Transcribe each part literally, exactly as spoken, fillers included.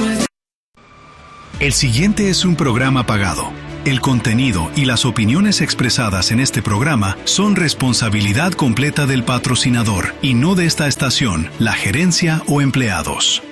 El siguiente es un programa pagado. El contenido y las opiniones expresadas en este programa son responsabilidad completa del patrocinador y no de esta estación, la gerencia o empleados.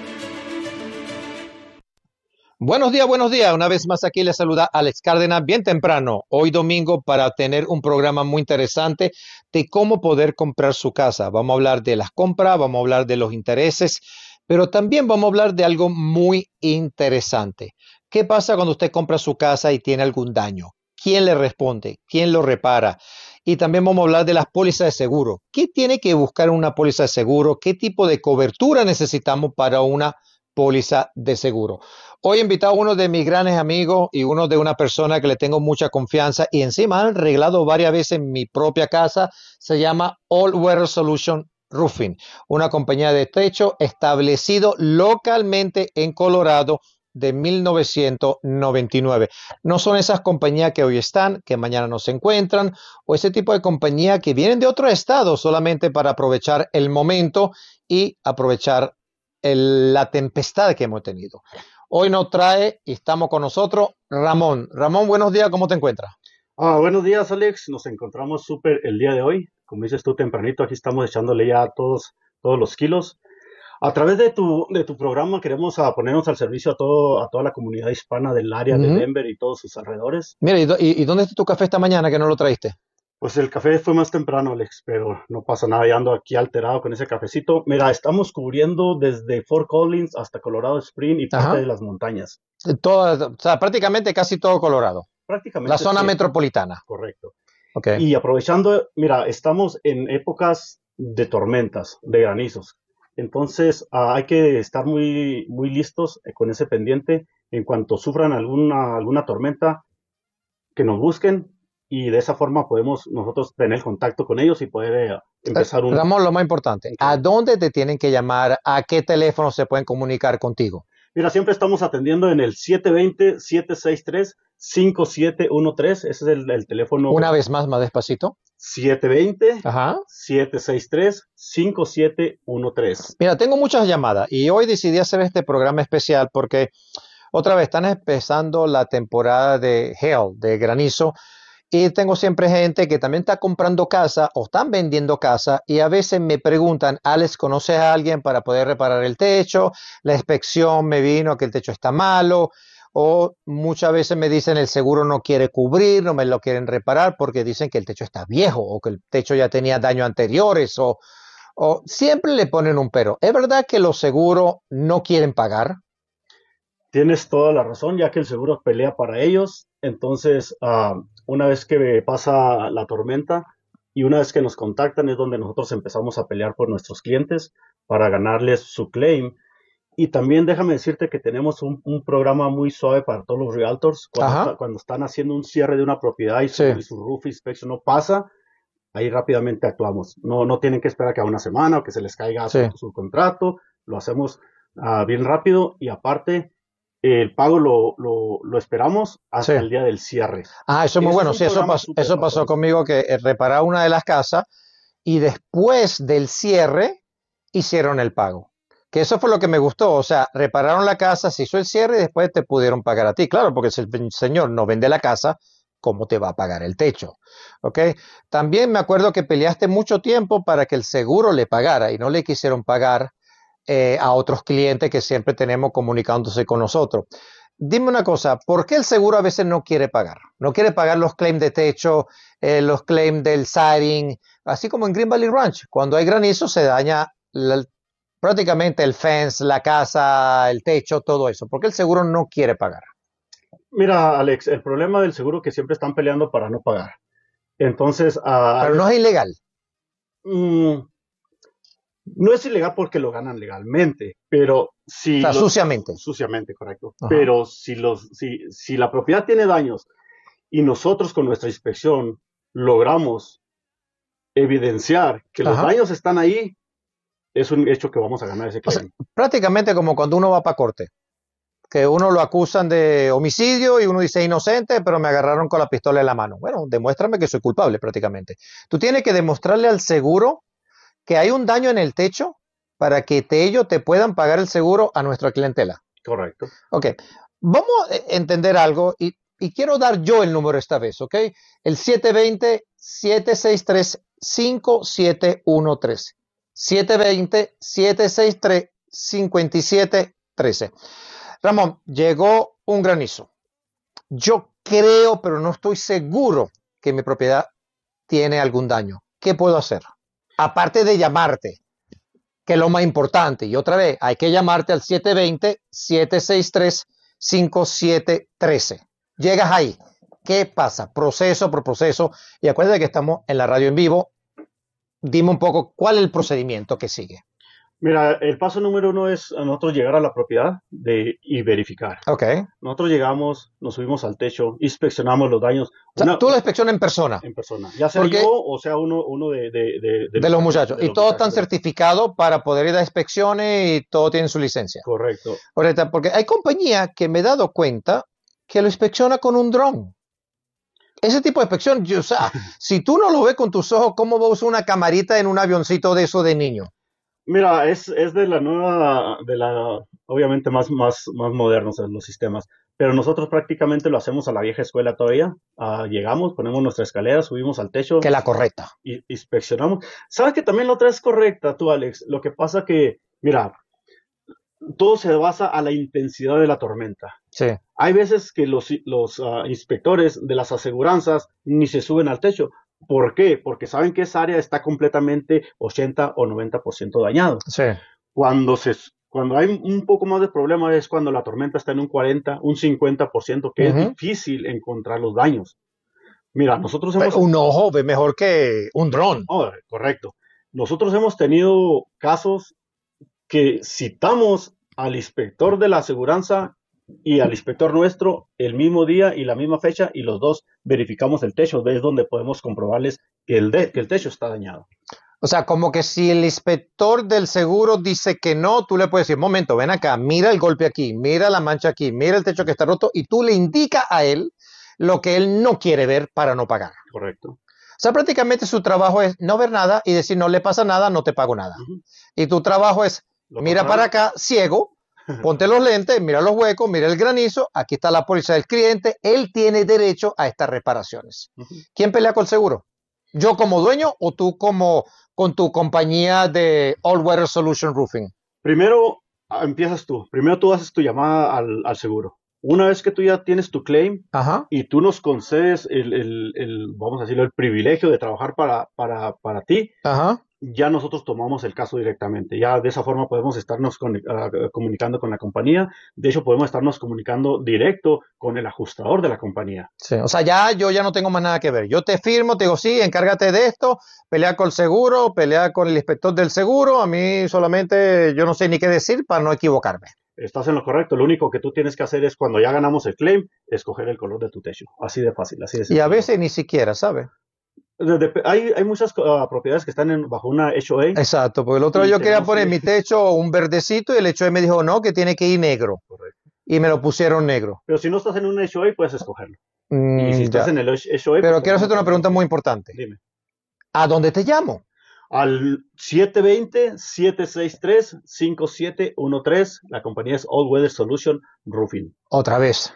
Buenos días, buenos días. Una vez más aquí les saluda Alex Cárdenas bien temprano, hoy domingo, para tener un programa muy interesante de cómo poder comprar su casa. Vamos a hablar de las compras, vamos a hablar de los intereses, pero también vamos a hablar de algo muy interesante. ¿Qué pasa cuando usted compra su casa y tiene algún daño? ¿Quién le responde? ¿Quién lo repara? Y también vamos a hablar de las pólizas de seguro. ¿Qué tiene que buscar una póliza de seguro? ¿Qué tipo de cobertura necesitamos para una póliza de seguro? Hoy he invitado a uno de mis grandes amigos y uno de una persona que le tengo mucha confianza y encima han arreglado varias veces en mi propia casa. Se llama All Weather Solution Roofing, una compañía de techo establecido localmente en Colorado de mil novecientos noventa y nueve. No son esas compañías que hoy están, que mañana no se encuentran, o ese tipo de compañía que vienen de otro estado solamente para aprovechar el momento y aprovechar el, la tempestad que hemos tenido. Hoy nos trae y estamos con nosotros Ramón. Ramón, buenos días, ¿cómo te encuentras? Ah, buenos días, Alex. Nos encontramos súper el día de hoy. Como dices tú tempranito, aquí estamos echándole ya todos, todos los kilos. A través de tu, de tu programa queremos a ponernos al servicio a, todo, a toda la comunidad hispana del área uh-huh. de Denver y todos sus alrededores. Mira, ¿y, y, ¿y dónde está tu café esta mañana que no lo traíste? Pues el café fue más temprano, Alex, pero no pasa nada, ya ando aquí alterado con ese cafecito. Mira, estamos cubriendo desde Fort Collins hasta Colorado Springs y parte Ajá. de las montañas. Todo, o sea, prácticamente casi todo Colorado. Prácticamente. La zona sí. metropolitana. Correcto. Okay. Y aprovechando, mira, estamos en épocas de tormentas, de granizos. Entonces uh, hay que estar muy, muy listos eh, con ese pendiente. En cuanto sufran alguna, alguna tormenta, que nos busquen y de esa forma podemos nosotros tener contacto con ellos y poder eh, empezar un... Ramón, lo más importante, ¿a dónde te tienen que llamar? ¿A qué teléfono se pueden comunicar contigo? Mira, siempre estamos atendiendo en el siete dos cero, siete seis tres, cinco siete uno tres. Ese es el, el teléfono. Una vez más, más despacito. siete dos cero, siete seis tres, cinco siete uno tres. Mira, tengo muchas llamadas y hoy decidí hacer este programa especial porque otra vez están empezando la temporada de hail, de granizo, y tengo siempre gente que también está comprando casa o están vendiendo casa y a veces me preguntan, Alex, ¿conoces a alguien para poder reparar el techo? La inspección me vino que el techo está malo, o muchas veces me dicen el seguro no quiere cubrir, no me lo quieren reparar porque dicen que el techo está viejo o que el techo ya tenía daños anteriores o, o siempre le ponen un pero. ¿Es verdad que los seguros no quieren pagar? Tienes toda la razón, ya que el seguro pelea para ellos. Entonces, uh, una vez que pasa la tormenta y una vez que nos contactan es donde nosotros empezamos a pelear por nuestros clientes para ganarles su claim. Y también déjame decirte que tenemos un, un programa muy suave para todos los realtors. Cuando, está, cuando están haciendo un cierre de una propiedad y su, sí. y su roof inspection no pasa, ahí rápidamente actuamos. No, no tienen que esperar que a una semana o que se les caiga sí. su, su contrato. Lo hacemos uh, bien rápido y aparte... el pago lo, lo, lo esperamos hasta sí. el día del cierre. Ah, eso es muy eso bueno. Es sí, eso, pasó, eso pasó conmigo, que reparaba una de las casas y después del cierre hicieron el pago. Que eso fue lo que me gustó. O sea, repararon la casa, se hizo el cierre y después te pudieron pagar a ti. Claro, porque si el señor no vende la casa, ¿cómo te va a pagar el techo? ¿Ok? También me acuerdo que peleaste mucho tiempo para que el seguro le pagara y no le quisieron pagar Eh, a otros clientes que siempre tenemos comunicándose con nosotros. Dime una cosa, ¿por qué el seguro a veces no quiere pagar? No quiere pagar los claims de techo, eh, los claims del siding, así como en Green Valley Ranch. Cuando hay granizo se daña la, prácticamente el fence, la casa, el techo, todo eso. ¿Por qué el seguro no quiere pagar? Mira, Alex, el problema del seguro es que siempre están peleando para no pagar. Entonces... Uh, Pero no es ilegal. Mmm... No es ilegal porque lo ganan legalmente, pero si... O sea, los, suciamente. Suciamente, correcto. Ajá. Pero si, los, si, si la propiedad tiene daños y nosotros con nuestra inspección logramos evidenciar que los Ajá. daños están ahí, es un hecho que vamos a ganar ese claim. O sea, prácticamente como cuando uno va para corte, que uno lo acusan de homicidio y uno dice inocente, pero me agarraron con la pistola en la mano. Bueno, demuéstrame que soy culpable prácticamente. Tú tienes que demostrarle al seguro que hay un daño en el techo para que te, ellos te puedan pagar el seguro a nuestra clientela. Correcto. Ok, vamos a entender algo y, y quiero dar yo el número esta vez, ¿ok? El siete dos cero, siete seis tres, cinco siete uno tres. siete dos cero, siete seis tres, cinco siete uno tres. Ramón, llegó un granizo. Yo creo, pero no estoy seguro que mi propiedad tiene algún daño. ¿Qué puedo hacer? Aparte de llamarte, que es lo más importante. Y otra vez, hay que llamarte al siete dos cero, siete seis tres, cinco siete uno tres. Llegas ahí. ¿Qué pasa? Proceso por proceso. Y acuérdate que estamos en la radio en vivo. Dime un poco cuál es el procedimiento que sigue. Mira, el paso número uno es a nosotros llegar a la propiedad de, y verificar. Ok. Nosotros llegamos, nos subimos al techo, inspeccionamos los daños. O sea, Una- tú la inspección en persona. en persona. Ya sea Porque- yo o sea uno, uno de, de, de, De los muchachos. de Y los todos están muchachos. certificados para poder ir a inspecciones y todos tienen su licencia. Correcto. Ahorita, porque hay compañías que me he dado cuenta que lo inspecciona con un dron. Ese tipo de inspección, yo, o sea, si tú no lo ves con tus ojos, ¿cómo vas a usar una camarita en un avioncito de eso de niño? Mira, es, es de la nueva, de la, obviamente más, más, más modernos los sistemas, pero nosotros prácticamente lo hacemos a la vieja escuela todavía. Ah, llegamos, ponemos nuestra escalera, subimos al techo, Que la correcta. y inspeccionamos. ¿Sabes que también la otra es correcta, tú, Alex? Lo que pasa que, mira, todo se basa a la intensidad de la tormenta. Sí. Hay veces que los, los ah, inspectores de las aseguranzas ni se suben al techo. ¿Por qué? Porque saben que esa área está completamente ochenta o noventa por ciento dañado. Sí. Cuando, se, cuando hay un poco más de problema es cuando la tormenta está en un cuarenta, un cincuenta por ciento, que Ujú. es difícil encontrar los daños. Mira, nosotros hemos... Un ojo ve mejor que un dron. Oh, correcto. Nosotros hemos tenido casos que citamos al inspector de la aseguranza y al inspector nuestro el mismo día y la misma fecha y los dos verificamos el techo. Es donde podemos comprobarles que el, de, que el techo está dañado. O sea, como que si el inspector del seguro dice que no, tú le puedes decir, momento, ven acá, mira el golpe aquí, mira la mancha aquí, mira el techo que está roto, y tú le indicas a él lo que él no quiere ver para no pagar. Correcto. O sea, prácticamente su trabajo es no ver nada y decir, no le pasa nada, no te pago nada. Uh-huh. Y tu trabajo es, Lo mira para contrario. acá, ciego, ponte los lentes, mira los huecos, mira el granizo, aquí está la póliza del cliente, él tiene derecho a estas reparaciones. Uh-huh. ¿Quién pelea con el seguro? ¿Yo como dueño o tú como con tu compañía de All Weather Solution Roofing? Primero ah, empiezas tú. Primero tú haces tu llamada al, al seguro. Una vez que tú ya tienes tu claim Ajá. y tú nos concedes el, el, el, vamos a decirlo, el privilegio de trabajar para, para, para ti, Ajá. ya nosotros tomamos el caso directamente. Ya de esa forma podemos estarnos con, uh, comunicando con la compañía. De hecho, podemos estarnos comunicando directo con el ajustador de la compañía. Sí, o sea, ya yo ya no tengo más nada que ver. Yo te firmo, te digo, sí, encárgate de esto, pelea con el seguro, pelea con el inspector del seguro. A mí solamente yo no sé ni qué decir para no equivocarme. Estás en lo correcto. Lo único que tú tienes que hacer es, cuando ya ganamos el claim, escoger el color de tu techo. Así de fácil, así de sencillo. Y a veces ni siquiera, ¿sabes? De- de- hay, hay muchas uh, propiedades que están en, bajo una H O A. Exacto, porque el otro Sí, yo quería tenemos poner que- mi techo un verdecito y el H O A me dijo no, que tiene que ir negro. Correcto. Y me lo pusieron negro. Pero si no estás en un H O A, puedes escogerlo. Mm, Y si estás ya. en el H O A... Pero pues, quiero hacerte una podemos- pregunta muy importante. Dime. ¿A dónde te llamo? Al siete dos cero, siete seis tres, cinco siete uno tres. La compañía es All Weather Solution Roofing. Otra vez.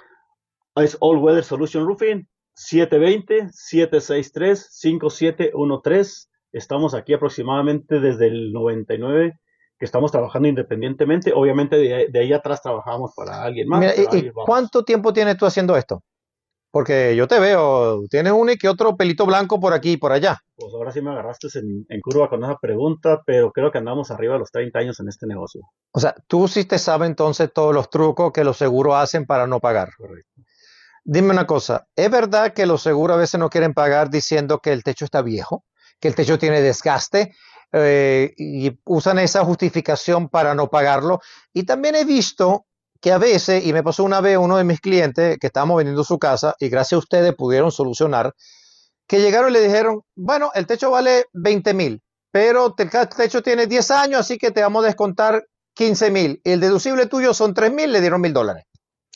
Es All Weather Solution Roofing. siete dos cero, siete seis tres, cinco siete uno tres. Estamos aquí aproximadamente desde el noventa y nueve, que estamos trabajando independientemente. Obviamente de, de ahí atrás trabajamos para alguien más. Mira, pero ¿y, ahí y vamos. cuánto tiempo tienes tú haciendo esto? Porque yo te veo, tienes uno y que otro pelito blanco por aquí y por allá. Pues ahora sí me agarraste en, en curva con esa pregunta, pero creo que andamos arriba de los treinta años en este negocio. O sea, tú sí te sabes entonces todos los trucos que los seguros hacen para no pagar. Correcto. Dime una cosa, ¿es verdad que los seguros a veces no quieren pagar diciendo que el techo está viejo, que el techo tiene desgaste eh, y usan esa justificación para no pagarlo? Y también he visto que a veces, y me pasó una vez uno de mis clientes que estábamos vendiendo su casa y gracias a ustedes pudieron solucionar, que llegaron y le dijeron, bueno, el techo vale veinte mil, pero el techo tiene diez años, así que te vamos a descontar quince mil. Y el deducible tuyo son tres mil, le dieron mil dólares.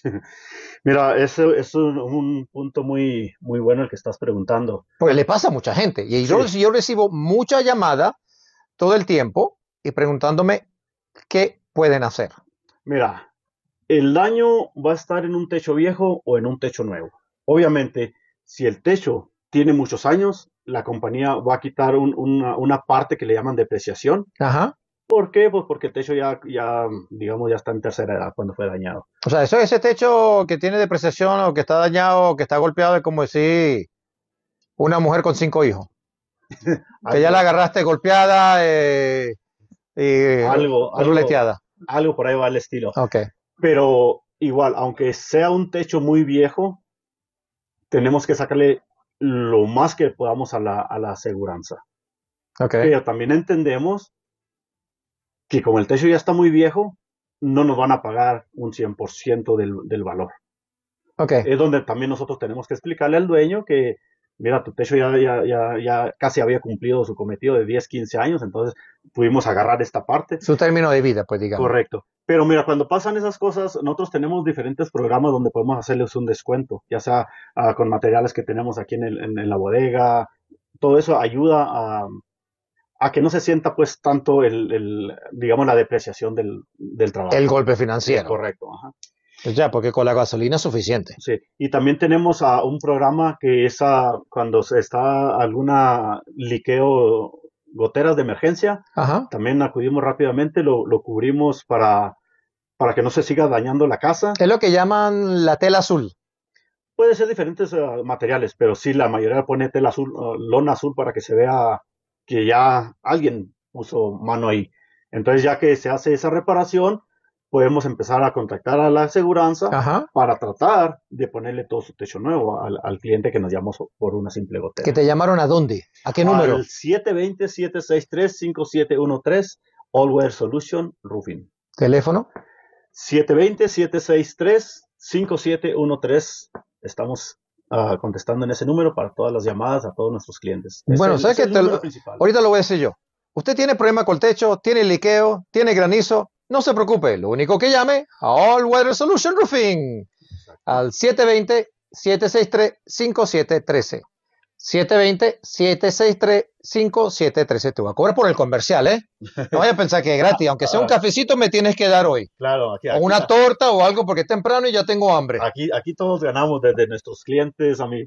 Mira, ese es un, un punto muy, muy bueno el que estás preguntando. Porque le pasa a mucha gente. Y yo, Sí. yo recibo mucha llamada todo el tiempo y preguntándome qué pueden hacer. Mira, el daño va a estar en un techo viejo o en un techo nuevo. Obviamente, si el techo tiene muchos años, la compañía va a quitar un- una, una parte que le llaman depreciación. Ajá. ¿Por qué? Pues porque el techo ya, ya, digamos, ya está en tercera edad cuando fue dañado. O sea, eso, ese techo que tiene depreciación o que está dañado o que está golpeado es como decir una mujer con cinco hijos. Que ya Algo, la agarraste golpeada eh, y algo, algo, ruleteada. algo por ahí va el estilo. Ok, Pero igual, aunque sea un techo muy viejo, tenemos que sacarle lo más que podamos a la, a la aseguranza. ok, Pero también entendemos que como el techo ya está muy viejo, no nos van a pagar un cien por ciento del, del valor. ok. Es donde también nosotros tenemos que explicarle al dueño que, mira, tu techo ya, ya, ya, ya casi había cumplido su cometido de diez, quince años, entonces pudimos agarrar esta parte. Su término de vida, pues digamos. Correcto. Pero mira, cuando pasan esas cosas, nosotros tenemos diferentes programas donde podemos hacerles un descuento, ya sea ah, con materiales que tenemos aquí en, el- en- en la bodega. Todo eso ayuda a, a que no se sienta pues tanto el, el, digamos, la depreciación del, del trabajo. El golpe Sí, financiero. correcto. Ajá. Pues ya, porque con la gasolina es suficiente. Sí. Y también tenemos a un programa que es a, cuando se está alguna liqueo, goteras de emergencia, Ajá. también acudimos rápidamente, lo, lo cubrimos para, para que no se siga dañando la casa. Es lo que llaman la tela azul. Puede ser diferentes uh, materiales, pero sí, la mayoría pone tela azul, uh, lona azul para que se vea que ya alguien puso mano ahí. Entonces, ya que se hace esa reparación, podemos empezar a contactar a la aseguranza Ajá. para tratar de ponerle todo su techo nuevo al, al cliente que nos llamó por una simple ¿Que gotera. te llamaron a dónde? ¿A qué número? Al siete dos cero, siete seis tres, cinco siete uno tres, All Weather Solution Roofing. ¿Teléfono? siete dos cero, siete seis tres, cinco siete uno tres. Estamos uh, contestando en ese número para todas las llamadas a todos nuestros clientes. Es Bueno, el, ¿sabes es qué? el Te número lo- principal. Ahorita lo voy a decir yo. Usted tiene problema con el techo, tiene liqueo, tiene granizo, no se preocupe. Lo único que llame a All Weather Solution Roofing al siete dos cero, siete seis tres, cinco siete uno tres. siete dos cero, siete seis tres, cinco siete uno tres. Te voy a cobrar por el comercial, ¿eh? No vayas a pensar que es gratis. Aunque sea un cafecito, me tienes que dar hoy. Claro, aquí, O aquí, una torta o algo porque es temprano y ya tengo hambre. aquí, aquí todos ganamos desde nuestros clientes a mí.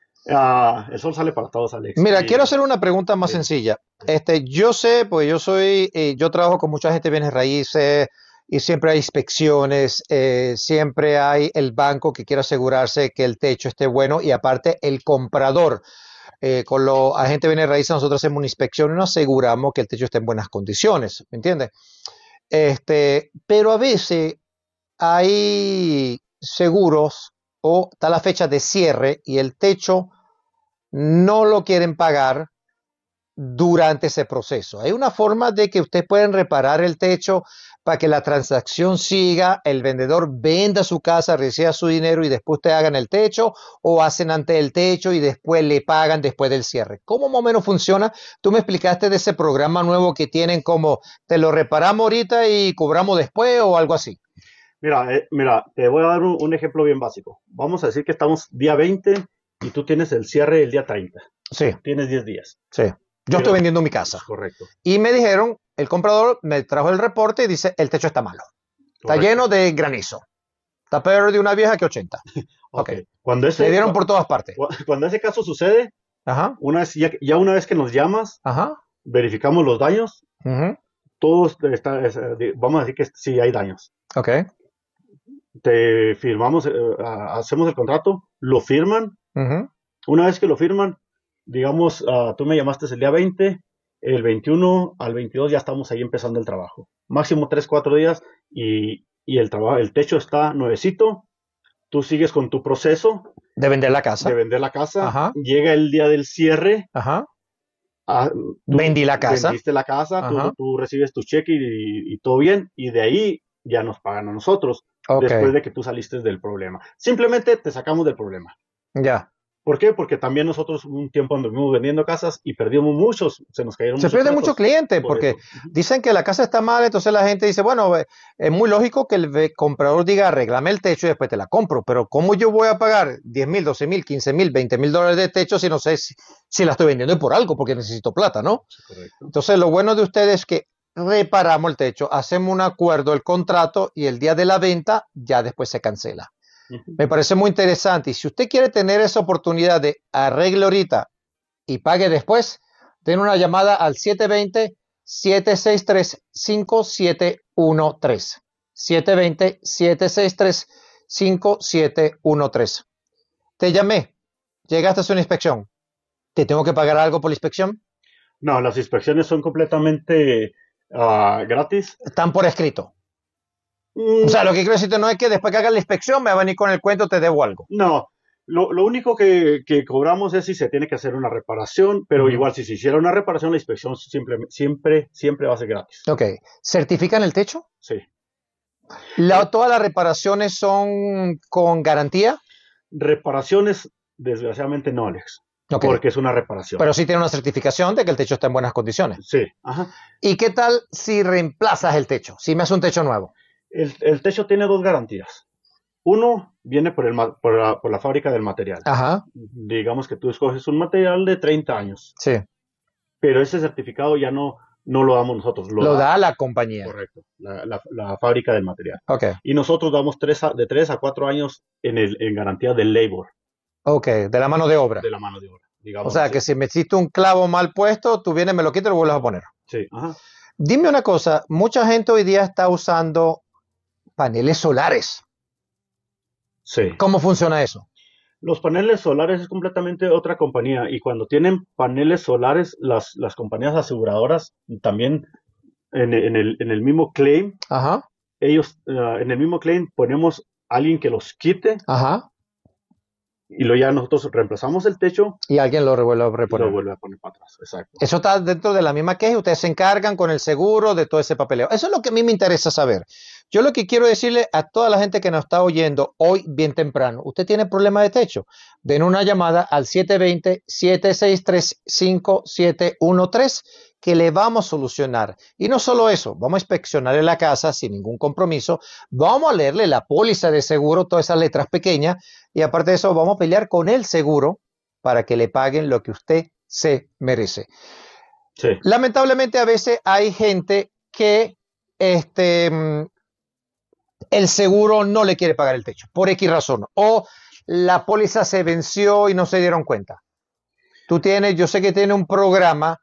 Uh, el sol sale para todos, Alex. Mira, Y- quiero hacer una pregunta más Sí. sencilla. Este, yo sé, pues yo soy, eh, yo trabajo con mucha gente de bienes raíces y siempre hay inspecciones, eh, siempre hay el banco que quiere asegurarse que el techo esté bueno y aparte el comprador. Eh, con los agentes de bienes raíces nosotros hacemos una inspección y nos aseguramos que el techo esté en buenas condiciones, ¿me entiendes? Este, pero a veces hay seguros o está la fecha de cierre y el techo no lo quieren pagar durante ese proceso. Hay una forma de que ustedes pueden reparar el techo para que la transacción siga, el vendedor venda su casa, reciba su dinero y después te hagan el techo o hacen ante el techo y después le pagan después del cierre. ¿Cómo más o menos funciona? Tú me explicaste de ese programa nuevo que tienen como te lo reparamos ahorita y cobramos después o algo así. Mira, eh, mira, te voy a dar un, un ejemplo bien básico. Vamos a decir que estamos día veinte y tú tienes el cierre el día treinta. Sí, Tienes diez días. sí. Yo estoy vendiendo mi casa. Correcto. Y me dijeron, el comprador me trajo el reporte y dice, el techo está malo. Está correcto. lleno de granizo. Está peor de una vieja que ochenta. Ok. Ok. Cuando ese, Le dieron por todas partes. cu- cuando ese caso sucede, Ajá, una vez, ya, ya una vez que nos llamas, ajá. verificamos los daños, Ujú. todos está, es, eh, di- vamos a decir que sí hay daños. Ok. Te firmamos, eh, ah, hacemos el contrato, lo firman. Ujú. Una vez que lo firman, digamos, ah, tú me llamaste el día veinte, el veintiuno al veintidós ya estamos ahí empezando el trabajo. Máximo tres cuatro días y, y el, trabajo, el techo está nuevecito. Tú sigues con tu proceso De vender la casa. de vender la casa. Ajá. Llega el día del cierre. Ajá. ah, tú Vendí la casa. Vendiste la casa, tú, Ajá. tú recibes tu cheque y, y todo bien. Y de ahí ya nos pagan a nosotros. Ok. Después de que tú saliste del problema. Simplemente te sacamos del problema. Ya. ¿Por qué? Porque también nosotros un tiempo anduvimos vendiendo casas y perdimos muchos, se nos cayeron Se muchos pierden tratos. muchos clientes Por porque eso. Ujú. dicen que la casa está mal, entonces la gente dice, bueno, eh, es muy lógico que el ve- comprador diga, arréglame el techo y después te la compro, pero ¿cómo yo voy a pagar diez mil, doce mil, quince mil, veinte mil dólares de techo si no sé si, si la estoy vendiendo por algo, porque necesito plata, ¿no? Correcto. Entonces lo bueno de ustedes es que reparamos el techo, hacemos un acuerdo, el contrato y el día de la venta ya después se cancela. Uh-huh. Me parece muy interesante y si usted quiere tener esa oportunidad de arregle ahorita y pague después, den una llamada al siete dos cero, siete seis tres, cinco siete uno tres. siete dos cero, siete seis tres, cinco siete uno tres. Te llamé, llegaste a hacer una inspección. ¿Te tengo que pagar algo por la inspección? No, las inspecciones son completamente uh, gratis. Están por escrito. Mm. O sea, lo que quiero decirte no es que después que hagas la inspección me va a venir con el cuento, te debo algo. No, lo, lo único que, que cobramos es si se tiene que hacer una reparación, pero uh-huh. igual si se hiciera una reparación, la inspección siempre, siempre, siempre va a ser gratis. Ok. ¿Certifican el techo? Sí. La, ¿Todas las reparaciones son con garantía? Reparaciones, desgraciadamente no, Alex. Okay. Porque es una reparación. Pero sí tiene una certificación de que el techo está en buenas condiciones. Sí. Ajá. ¿Y qué tal si reemplazas el techo? Si me hace un techo nuevo. El, el techo tiene dos garantías. Uno viene por, el, por, la, por la fábrica del material. Ajá. Digamos que tú escoges un material de treinta años. Sí. Pero ese certificado ya no, no lo damos nosotros. Lo, lo da, da la compañía. Correcto. La, la, la fábrica del material. Okay. Y nosotros damos tres a, de tres a cuatro años en, el, en garantía del labor. Ok, de la mano de obra. De la mano de obra, digamos. O sea, así. Que si me hiciste un clavo mal puesto, tú vienes, me lo quitas y lo vuelves a poner. Sí, ajá. Dime una cosa, mucha gente hoy día está usando paneles solares. Sí. ¿Cómo funciona eso? Los paneles solares es completamente otra compañía y cuando tienen paneles solares, las, las compañías aseguradoras también en, en, el, en el mismo claim, ajá. ellos uh, en el mismo claim ponemos a alguien que los quite. Ajá. Y luego ya nosotros reemplazamos el techo. Y alguien lo vuelve a reponer. Lo vuelve a poner para atrás, exacto. Eso está dentro de la misma queja. Ustedes se encargan con el seguro de todo ese papeleo. Eso es lo que a mí me interesa saber. Yo lo que quiero decirle a toda la gente que nos está oyendo hoy bien temprano. Usted tiene problema de techo. Den una llamada al siete dos cero, siete seis tres, cinco siete uno tres que le vamos a solucionar. Y no solo eso, vamos a inspeccionarle la casa sin ningún compromiso. Vamos a leerle la póliza de seguro, todas esas letras pequeñas. Y aparte de eso, vamos a pelear con el seguro para que le paguen lo que usted se merece. Sí. Lamentablemente, a veces hay gente que este, el seguro no le quiere pagar el techo, por X razón. O la póliza se venció y no se dieron cuenta. Tú tienes, yo sé que tiene un programa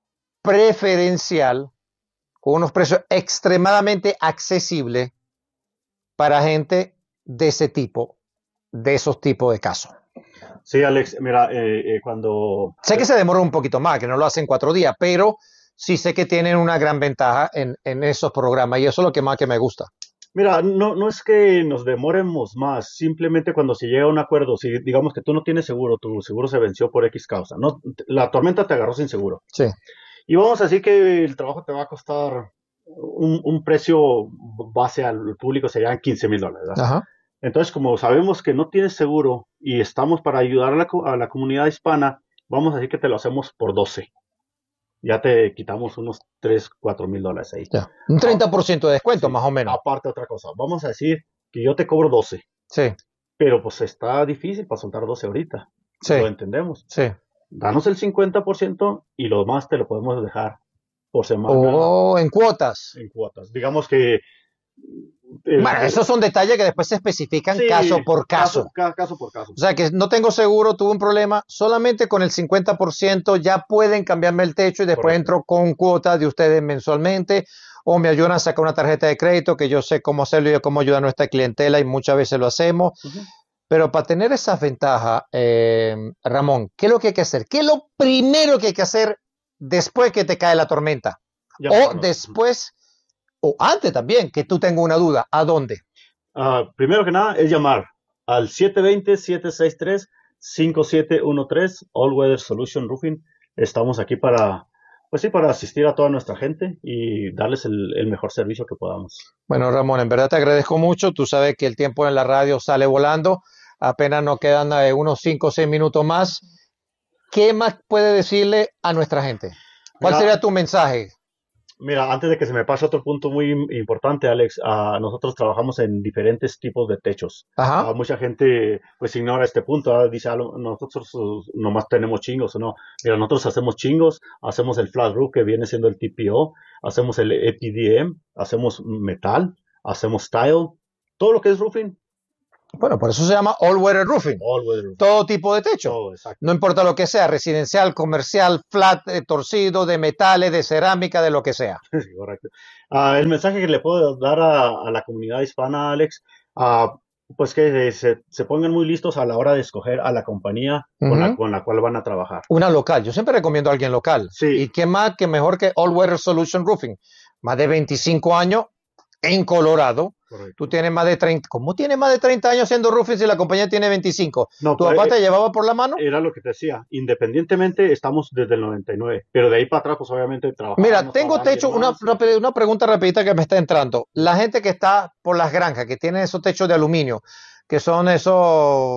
preferencial con unos precios extremadamente accesibles para gente de ese tipo, de esos tipos de casos. Sí, Alex, mira, eh, eh, cuando... Sé que se demora un poquito más, que no lo hacen cuatro días, pero sí sé que tienen una gran ventaja en, en esos programas y eso es lo que más que me gusta. Mira, no, no es que nos demoremos más, simplemente cuando se llega a un acuerdo, si digamos que tú no tienes seguro, tu seguro se venció por X causa, ¿no? La tormenta te agarró sin seguro. Sí. Y vamos a decir que el trabajo te va a costar un, un precio base al público, serían quince mil dólares. Ajá. Entonces, como sabemos que no tienes seguro y estamos para ayudar a la, a la comunidad hispana, vamos a decir que te lo hacemos por doce. Ya te quitamos unos tres, cuatro mil dólares ahí. Ya. Un treinta por ciento de descuento, sí, más o menos. Aparte otra cosa, vamos a decir que yo te cobro doce. Sí. Pero pues está difícil para soltar doce ahorita. Sí. Lo entendemos. Sí. Danos el cincuenta por ciento y lo demás te lo podemos dejar por semana. O en cuotas. En cuotas. Digamos que... El, bueno, esos son detalles que después se especifican sí, caso por caso. caso. Caso por caso. O sea, que no tengo seguro, tuve un problema, solamente con el cincuenta por ciento ya pueden cambiarme el techo y después Correcto. Entro con cuotas de ustedes mensualmente o me ayudan a sacar una tarjeta de crédito que yo sé cómo hacerlo y cómo ayudar a nuestra clientela y muchas veces lo hacemos. Uh-huh. Pero para tener esas ventajas, eh, Ramón, ¿qué es lo que hay que hacer? ¿Qué es lo primero que hay que hacer después que te cae la tormenta? Ya, o bueno. después... O antes también, que tú tengas una duda, ¿a dónde? Uh, primero que nada es llamar al siete dos cero, siete seis tres, cinco siete uno tres, All Weather Solution Roofing. Estamos aquí para, pues sí, para asistir a toda nuestra gente y darles el, el mejor servicio que podamos. Bueno, Ramón, en verdad te agradezco mucho. Tú sabes que el tiempo en la radio sale volando. Apenas nos quedan eh, unos cinco o seis minutos más. ¿Qué más puede decirle a nuestra gente? ¿Cuál Mira, sería tu mensaje? Mira, antes de que se me pase otro punto muy im- importante, Alex, ah, nosotros trabajamos en diferentes tipos de techos. Ajá. Ah, mucha gente pues ignora este punto, ah, dice, "Ah, lo- nosotros uh, nomás tenemos chingos o no. Mira, nosotros hacemos chingos, hacemos el flat roof que viene siendo el T P O, hacemos el E P D M, hacemos metal, hacemos tile, todo lo que es roofing, Bueno, por eso se llama all weather roofing. all weather roofing, Todo tipo de techo. todo, exacto. No importa lo que sea, residencial, comercial, flat, eh, torcido, de metales, de cerámica, de lo que sea. Sí, correcto. Ah, el mensaje que le puedo dar a, a la comunidad hispana, Alex, ah, pues que se, se pongan muy listos a la hora de escoger a la compañía con la, Ujú. con la cual van a trabajar. Una local. Yo siempre recomiendo a alguien local. Sí. ¿Y qué más que mejor que All Weather Solution Roofing? Más de veinticinco años en Colorado. Correcto. Tú tienes más de treinta. ¿Cómo tienes más de treinta años haciendo roofing si la compañía tiene veinticinco? No, ¿Tu pero, papá eh, te llevaba por la mano? Era lo que te decía, independientemente estamos desde el noventa y nueve, pero de ahí para atrás pues obviamente trabajamos. Mira, tengo techo, una, una, una pregunta rapidita que me está entrando. La gente que está por las granjas, que tienen esos techos de aluminio, que son esos